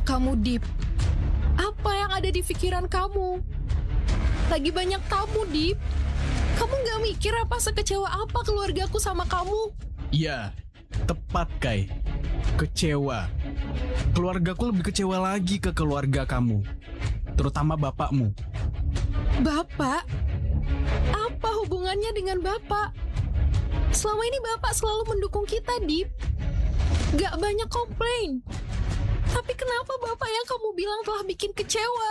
kamu, Dip? Apa yang ada di pikiran kamu? Lagi banyak tamu, Dip. Kamu gak mikir apa sekecewa apa keluargaku sama kamu? Iya, tepat Kai. Kecewa. Keluargaku lebih kecewa lagi ke keluarga kamu. Terutama bapakmu. Bapak? Apa hubungannya dengan Bapak? Selama ini Bapak selalu mendukung kita, Dip. Gak banyak komplain. Tapi kenapa Bapak yang kamu bilang telah bikin kecewa?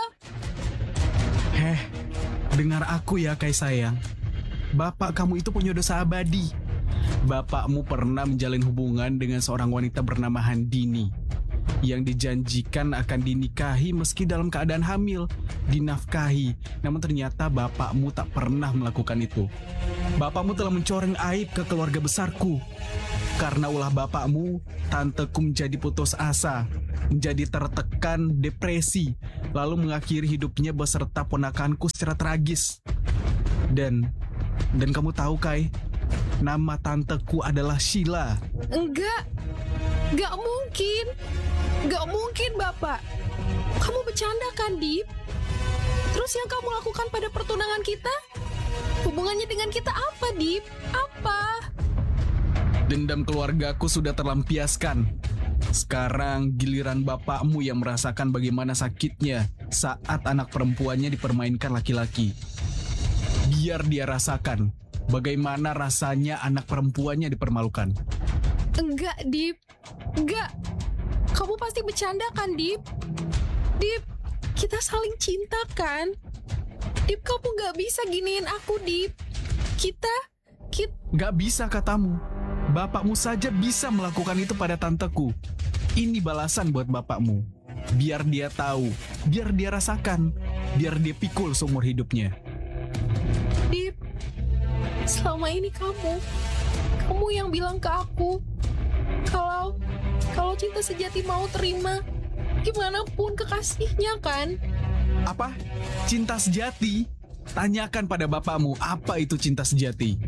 Dengar aku ya Kai sayang. Bapak kamu itu punya dosa abadi. Bapakmu pernah menjalin hubungan dengan seorang wanita bernama Handini yang dijanjikan akan dinikahi meski dalam keadaan hamil, dinafkahi. Namun ternyata bapakmu tak pernah melakukan itu. Bapakmu telah mencoreng aib ke keluarga besarku. Karena ulah bapakmu, tanteku menjadi putus asa, menjadi tertekan, depresi, lalu mengakhiri hidupnya beserta ponakanku secara tragis. Dan kamu tahu Kai, nama tanteku adalah Sheila. Enggak mungkin. Gak mungkin, Bapak. Kamu bercanda kan, Dip? Terus yang kamu lakukan pada pertunangan kita? Hubungannya dengan kita apa, Dip? Apa? Dendam keluargaku sudah terlampiaskan. Sekarang giliran bapakmu yang merasakan bagaimana sakitnya saat anak perempuannya dipermainkan laki-laki. Biar dia rasakan bagaimana rasanya anak perempuannya dipermalukan. Enggak, Dip. Enggak. Kamu pasti bercanda kan, Dip? Dip, kita saling cinta kan? Dip, kamu gak bisa giniin aku, Dip. Kita... Gak bisa katamu. Bapakmu saja bisa melakukan itu pada tanteku. Ini balasan buat bapakmu. Biar dia tahu, biar dia rasakan, biar dia pikul seumur hidupnya. Dip, selama ini kamu yang bilang ke aku kalau cinta sejati mau terima gimana pun kekasihnya kan? Apa? Cinta sejati? Tanyakan pada bapakmu apa itu cinta sejati.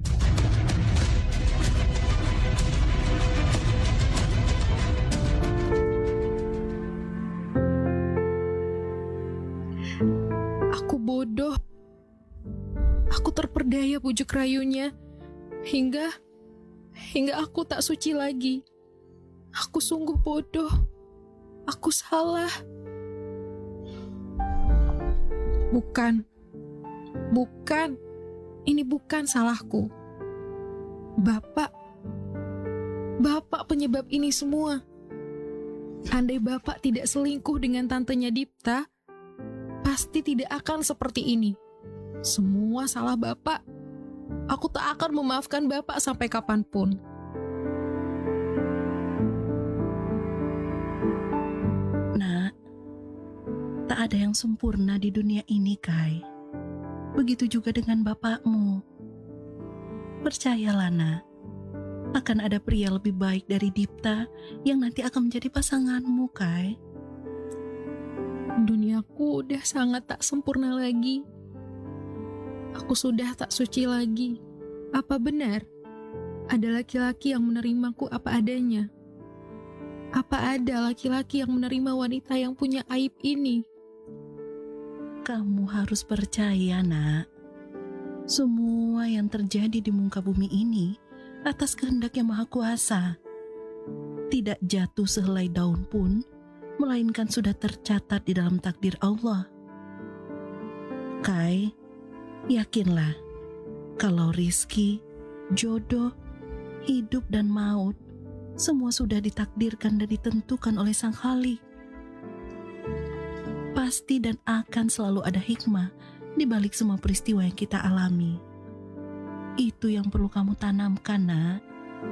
Aku bodoh. Aku terperdaya bujuk rayunya hingga aku tak suci lagi. Aku sungguh bodoh. Aku salah. Bukan. Ini bukan salahku. Bapak penyebab ini semua. Andai Bapak tidak selingkuh dengan tantenya Dipta, pasti tidak akan seperti ini. Semua salah Bapak. Aku tak akan memaafkan Bapak sampai kapanpun. Nak, tak ada yang sempurna di dunia ini, Kai. Begitu juga dengan bapakmu. Percayalah, Nak, akan ada pria lebih baik dari Dipta yang nanti akan menjadi pasanganmu, Kai. Duniaku udah sangat tak sempurna lagi. Aku sudah tak suci lagi. Apa benar ada laki-laki yang menerimaku apa adanya? Apa ada laki-laki yang menerima wanita yang punya aib ini? Kamu harus percaya, Nak. Semua yang terjadi di muka bumi ini atas kehendak Yang Maha Kuasa. Tidak jatuh sehelai daun pun, melainkan sudah tercatat di dalam takdir Allah. Kai, yakinlah kalau rizki, jodoh, hidup dan maut semua sudah ditakdirkan dan ditentukan oleh Sang Khalik. Pasti dan akan selalu ada hikmah di balik semua peristiwa yang kita alami. Itu yang perlu kamu tanamkan, Nak.